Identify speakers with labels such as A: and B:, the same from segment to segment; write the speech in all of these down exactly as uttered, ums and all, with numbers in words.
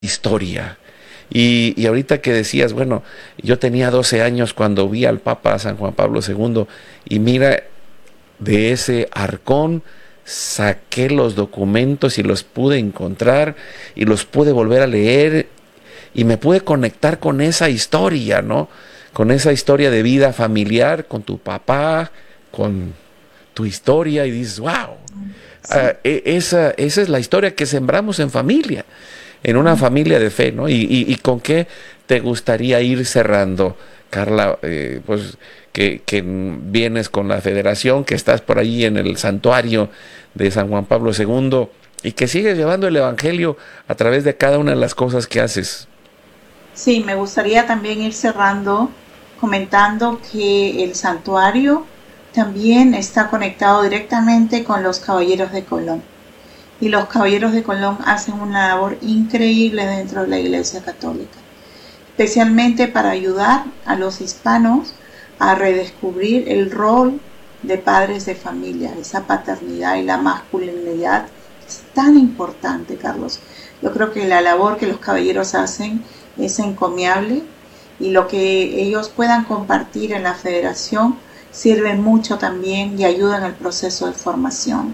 A: historia. Y, y ahorita que decías, bueno, yo tenía doce años cuando vi al Papa San Juan Pablo segundo, y mira, de ese arcón saqué los documentos y los pude encontrar y los pude volver a leer y me pude conectar con esa historia, ¿no? Con esa historia de vida familiar, con tu papá, con tu historia, y dices, wow,
B: Sí.
A: uh, esa, esa es la historia que sembramos en familia, en una familia de fe, ¿no? Y, y, y con qué te gustaría ir cerrando, Carla, eh, pues que, que vienes con la federación, que estás por ahí en el santuario de San Juan Pablo segundo y que sigues llevando el evangelio a través de cada una de las cosas que haces.
B: Sí, me gustaría también ir cerrando comentando que el santuario también está conectado directamente con los Caballeros de Colón. Y los Caballeros de Colón hacen una labor increíble dentro de la Iglesia Católica, especialmente para ayudar a los hispanos a redescubrir el rol de padres de familia, esa paternidad y la masculinidad es tan importante, Carlos. Yo creo que la labor que los caballeros hacen es encomiable y lo que ellos puedan compartir en la federación sirve mucho también y ayuda en el proceso de formación.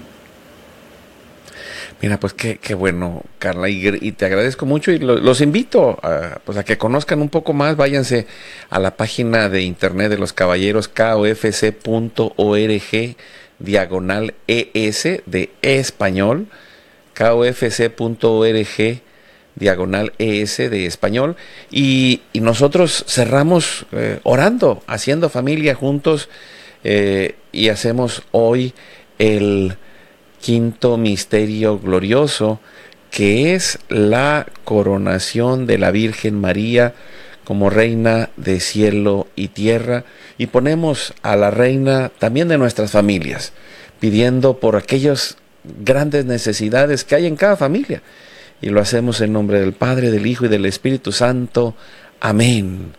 A: Mira, pues qué, qué bueno, Carla, y, y te agradezco mucho y lo, los invito a, pues a que conozcan un poco más. Váyanse a la página de internet de los caballeros, k o f c punto org, diagonal es de español, k o f c punto org, diagonal es de español, y, y nosotros cerramos eh, orando, haciendo familia juntos, eh, y hacemos hoy el quinto misterio glorioso, que es la coronación de la Virgen María como reina de cielo y tierra, y ponemos a la reina también de nuestras familias, pidiendo por aquellas grandes necesidades que hay en cada familia, y lo hacemos en nombre del Padre, del Hijo y del Espíritu Santo. Amén.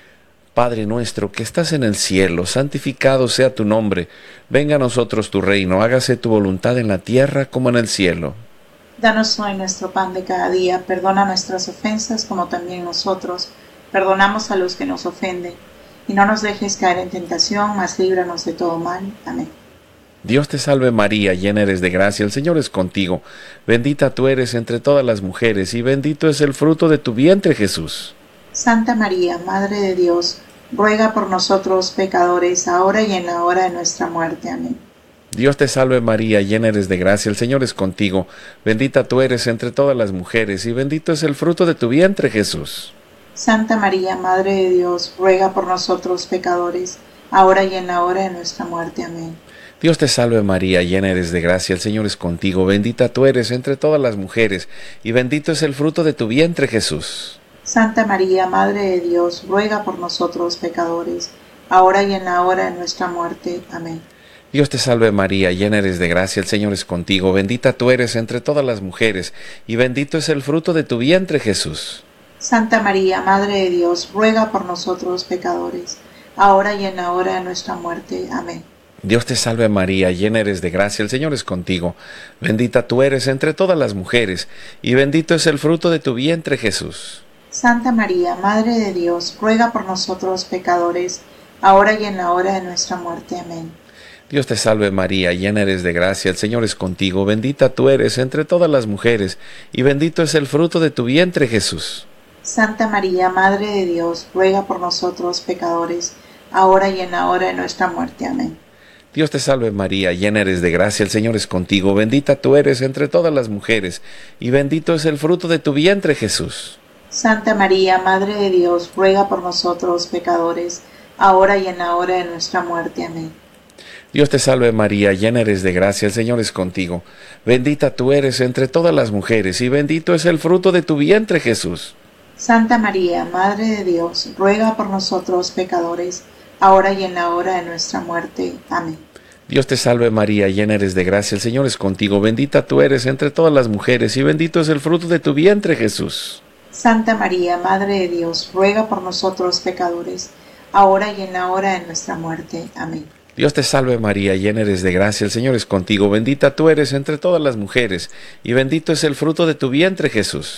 A: Padre nuestro que estás en el cielo, santificado sea tu nombre. Venga a nosotros tu reino, hágase tu voluntad en la tierra como en el cielo.
B: Danos hoy nuestro pan de cada día, perdona nuestras ofensas como también nosotros perdonamos a los que nos ofenden. Y no nos dejes caer en tentación, mas líbranos de todo mal. Amén.
A: Dios te salve María, llena eres de gracia, el Señor es contigo. Bendita tú eres entre todas las mujeres, y bendito es el fruto de tu vientre, Jesús.
B: Santa María, Madre de Dios, ruega por nosotros pecadores, ahora y en la hora de nuestra muerte. Amén.
A: Dios te salve María, llena eres de gracia, el Señor es contigo. Bendita tú eres entre todas las mujeres, y bendito es el fruto de tu vientre, Jesús.
B: Santa María, Madre de Dios, ruega por nosotros pecadores, ahora y en la hora de nuestra muerte. Amén.
A: Dios te salve María, llena eres de gracia, el Señor es contigo. Bendita tú eres entre todas las mujeres, y bendito es el fruto de tu vientre, Jesús.
B: Santa María, Madre de Dios, ruega por nosotros pecadores, ahora y en la hora de nuestra muerte. Amén.
A: Dios te salve María, llena eres de gracia, el Señor es contigo. Bendita tú eres entre todas las mujeres, y bendito es el fruto de tu vientre, Jesús.
B: Santa María, Madre de Dios, ruega por nosotros pecadores, ahora y en la hora de nuestra muerte. Amén.
A: Dios te salve María, llena eres de gracia, el Señor es contigo. Bendita tú eres entre todas las mujeres, y bendito es el fruto de tu vientre, Jesús.
B: Santa María, Madre de Dios, ruega por nosotros pecadores, ahora y en la hora de nuestra muerte. Amén.
A: Dios te salve María, llena eres de gracia, el Señor es contigo. Bendita tú eres entre todas las mujeres, y bendito es el fruto de tu vientre, Jesús.
B: Santa María, Madre de Dios, ruega por nosotros pecadores, ahora y en la hora de nuestra muerte. Amén.
A: Dios te salve María, llena eres de gracia, el Señor es contigo. Bendita tú eres entre todas las mujeres, y bendito es el fruto de tu vientre, Jesús.
B: Santa María, Madre de Dios, ruega por nosotros pecadores, ahora y en la hora de nuestra muerte. Amén.
A: Dios te salve María, llena eres de gracia, el Señor es contigo. Bendita tú eres entre todas las mujeres, y bendito es el fruto de tu vientre, Jesús.
B: Santa María, Madre de Dios, ruega por nosotros pecadores, ahora y en la hora de nuestra muerte. Amén.
A: Dios te salve María, llena eres de gracia, el Señor es contigo. Bendita tú eres entre todas las mujeres, y bendito es el fruto de tu vientre, Jesús.
B: Santa María, Madre de Dios, ruega por nosotros pecadores, ahora y en la hora de nuestra muerte. Amén.
A: Dios te salve María, llena eres de gracia, el Señor es contigo. Bendita tú eres entre todas las mujeres, y bendito es el fruto de tu vientre, Jesús.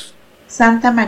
B: Santa María